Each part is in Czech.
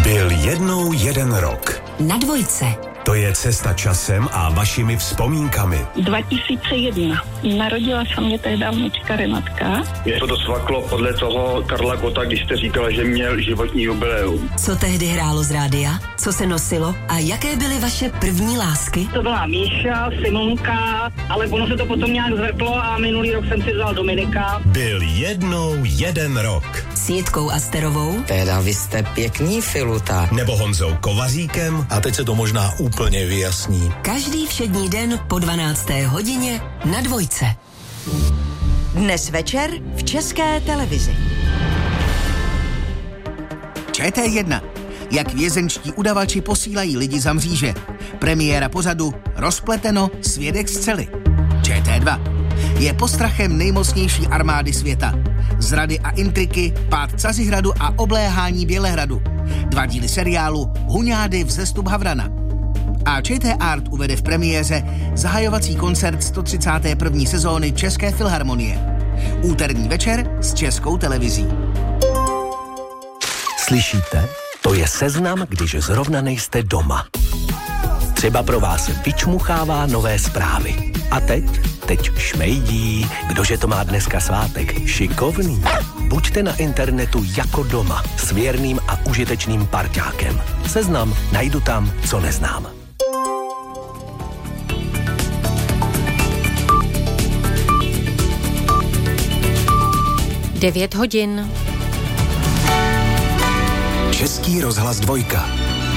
Byl jednou jeden rok. Na Dvojce. To je cesta časem a vašimi vzpomínkami. 2001. Narodila se mě tehdy vnučka Renatka. Mě to dosvaklo podle toho Karla Gotta, když jste říkala, že měl životní jubileum. Co tehdy hrálo z rádia? Co se nosilo? A jaké byly vaše první lásky? To byla Míša, Simonka, ale ono se to potom nějak zvrtlo a minulý rok jsem si vzal Dominika. Byl jednou jeden rok. S Jitkou Asterovou. Teda vy jste pěkný filuta. Nebo Honzou Kovaříkem. A teď se to možná úplně vyjasní. Každý všední den po 12. hodině na Dvojce. Dnes večer v České televizi. ČT1. Jak vězenčtí udavači posílají lidi za mříže. Premiéra pořadu Rozpleteno, svědek z cely. ČT2. Je postrachem nejmocnější armády světa. Zrady a intriky, pád Cazihradu a obléhání Bělehradu. 2 díly seriálu Huňády vzestup Havrana. A ČT Art uvede v premiéře zahajovací koncert 131. sezóny České filharmonie. Úterní večer s Českou televizí. Slyšíte? To je seznam, když zrovna nejste doma. Třeba pro vás vyčmuchává nové zprávy. A teď šmejdí, kdože to má dneska svátek, šikovný. Buďte na internetu jako doma, s věrným a užitečným parťákem. Seznam najdu tam, co neznám. Devět hodin. Český rozhlas Dvojka.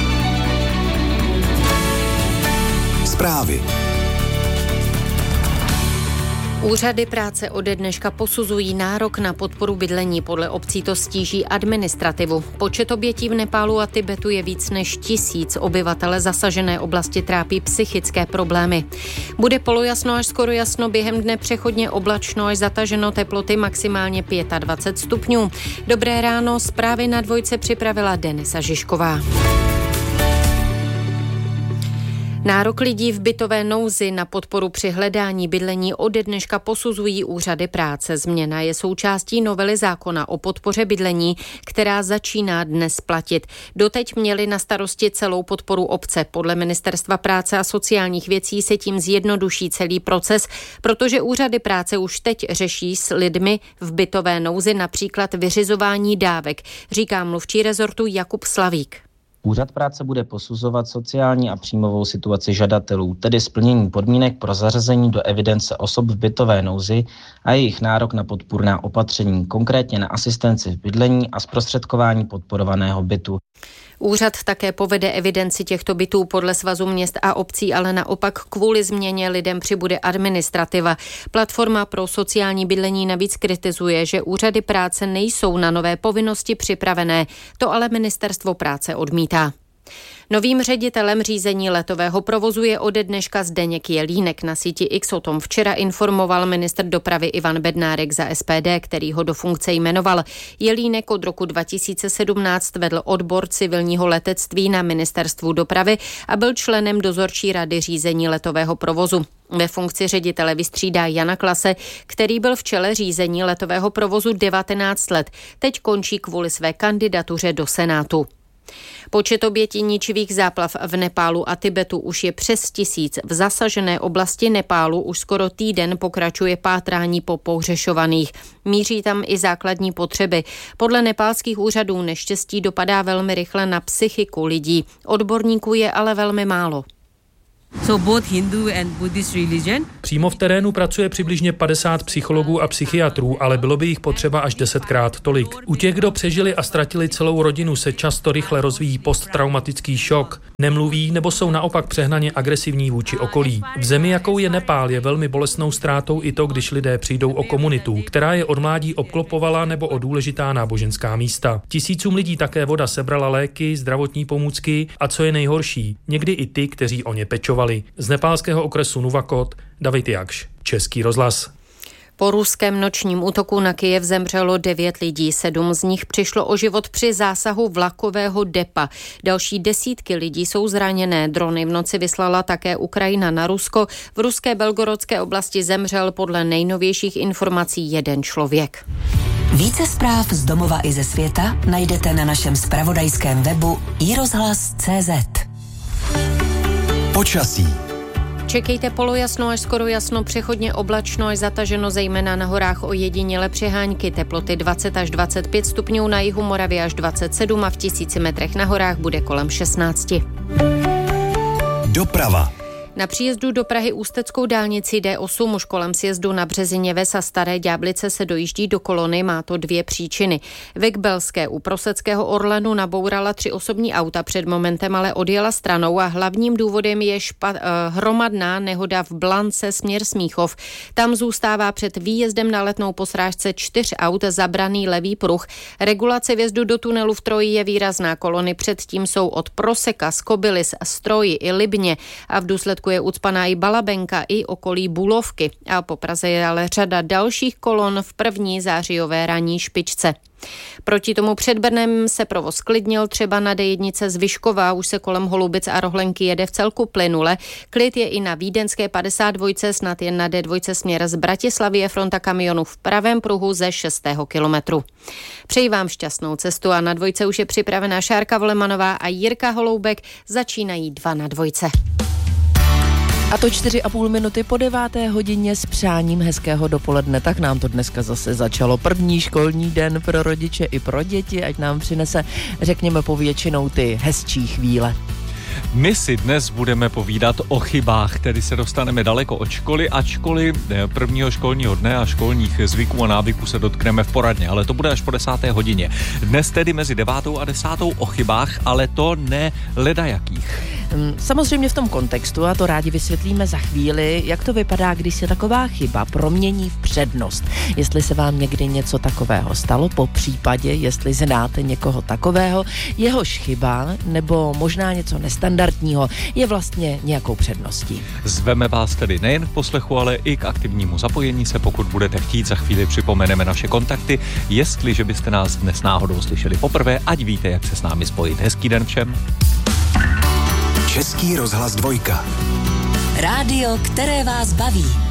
Zprávy. Úřady práce ode dneška posuzují nárok na podporu bydlení. Podle obcí to stíží administrativu. Počet obětí v Nepálu a Tibetu je víc než 1000. Obyvatele zasažené oblasti trápí psychické problémy. Bude polojasno až skoro jasno, během dne přechodně oblačno až zataženo, teploty maximálně 25 stupňů. Dobré ráno, zprávy na Dvojce připravila Denisa Žižková. Nárok lidí v bytové nouzi na podporu při hledání bydlení ode dneška posuzují úřady práce. Změna je součástí novely zákona o podpoře bydlení, která začíná dnes platit. Doteď měli na starosti celou podporu obce. Podle Ministerstva práce a sociálních věcí se tím zjednoduší celý proces, protože úřady práce už teď řeší s lidmi v bytové nouzi například vyřizování dávek, říká mluvčí rezortu Jakub Slavík. Úřad práce bude posuzovat sociální a příjmovou situaci žadatelů, tedy splnění podmínek pro zařazení do evidence osob v bytové nouzi a jejich nárok na podpůrná opatření, konkrétně na asistenci v bydlení a zprostředkování podporovaného bytu. Úřad také povede evidenci těchto bytů podle Svazu měst a obcí, ale naopak kvůli změně lidem přibude administrativa. Platforma pro sociální bydlení navíc kritizuje, že úřady práce nejsou na nové povinnosti připravené. To ale Ministerstvo práce odmítá. Novým ředitelem řízení letového provozu je ode dneška Zdeněk Jelínek. Na síti X o tom včera informoval ministr dopravy Ivan Bednárek za SPD, který ho do funkce jmenoval. Jelínek od roku 2017 vedl odbor civilního letectví na ministerstvu dopravy a byl členem dozorčí rady řízení letového provozu. Ve funkci ředitele vystřídá Jana Klase, který byl v čele řízení letového provozu 19 let. Teď končí kvůli své kandidatuře do Senátu. Počet obětí ničivých záplav v Nepálu a Tibetu už je přes 1000. V zasažené oblasti Nepálu už skoro týden pokračuje pátrání po pohřešovaných. Míří tam i základní potřeby. Podle nepálských úřadů neštěstí dopadá velmi rychle na psychiku lidí. Odborníků je ale velmi málo. Přímo v terénu pracuje přibližně 50 psychologů a psychiatrů, ale bylo by jich potřeba až 10krát tolik. U těch, kdo přežili a ztratili celou rodinu, se často rychle rozvíjí posttraumatický šok. Nemluví nebo jsou naopak přehnaně agresivní vůči okolí. V zemi, jakou je Nepál, je velmi bolestnou ztrátou i to, když lidé přijdou o komunitu, která je od mládí obklopovala nebo o důležitá náboženská místa. Tisícům lidí také voda sebrala léky, zdravotní pomůcky a co je nejhorší, někdy i ty, kteří o ně pečovali. Z nepálského okresu Nuvakot, David Jakš, Český rozhlas. Po ruském nočním útoku na Kyjev zemřelo 9 lidí, 7 z nich přišlo o život při zásahu vlakového depa. Další desítky lidí jsou zraněné. Drony v noci vyslala také Ukrajina na Rusko. V ruské Belgorodské oblasti zemřel podle nejnovějších informací 1 člověk. Více zpráv z domova i ze světa najdete na našem zpravodajském webu iRozhlas.cz. Počasí. Čekejte polojasno až skoro jasno, přechodně oblačno až zataženo, zejména na horách ojediněle přehánky. Teploty 20 až 25 stupňů, na jihu Moravy až 27 a v 1000 metrech na horách bude kolem 16. Doprava. Na příjezdu do Prahy ústeckou dálnici D8 už kolem sjezdu na Březině Ves a Staré Ďáblice se dojíždí do kolony, má to 2 příčiny. Ve Kbelské u Proseckého Orlenu nabourala 3 osobní auta, před momentem ale odjela stranou a hlavním důvodem je hromadná nehoda v Blance směr Smíchov. Tam zůstává před výjezdem na Letnou po srážce 4 aut zabraný levý pruh. Regulace vjezdu do tunelu v Troji je výrazná, kolony předtím jsou od Proseka, Skobylis, Stroji i Libně a v důsledku je ucpaná i Balabenka i okolí Bulovky. A po Praze je ale řada dalších kolon v první zářijové ranní špičce. Proti tomu před Brnem se provoz klidnil, třeba na D1 z Vyškova, už se kolem Holubic a Rohlenky jede v celku plynule. Klid je i na vídeňské 52, snad jen na D2 směr z Bratislavy je fronta kamionů v pravém pruhu ze 6. kilometru. Přeji vám šťastnou cestu a na dvojce už je připravená Šárka Volemanová a Jirka Holoubek, začínají 2 na 2. A to 4,5 minuty po 9. hodině s přáním hezkého dopoledne. Tak nám to dneska zase začalo. První školní den pro rodiče i pro děti, ať nám přinese, řekněme, povětšinou ty hezčí chvíle. My si dnes budeme povídat o chybách, tedy se dostaneme daleko od školy, ačkoliv prvního školního dne a školních zvyků a návyků se dotkneme v poradně, ale to bude až po 10. hodině. Dnes tedy mezi 9. a 10. o chybách, ale to ne ledajakých. Samozřejmě v tom kontextu, a to rádi vysvětlíme za chvíli, jak to vypadá, když se taková chyba promění v přednost. Jestli se vám někdy něco takového stalo, po případě, jestli znáte někoho takového, jehož chyba nebo možná něco nestandardního je vlastně nějakou předností. Zveme vás tedy nejen k poslechu, ale i k aktivnímu zapojení se, pokud budete chtít. Za chvíli připomeneme naše kontakty. Jestliže byste nás dnes náhodou slyšeli poprvé, ať víte, jak se s námi spojit. Hezký den všem. Český rozhlas 2. Rádio, které vás baví.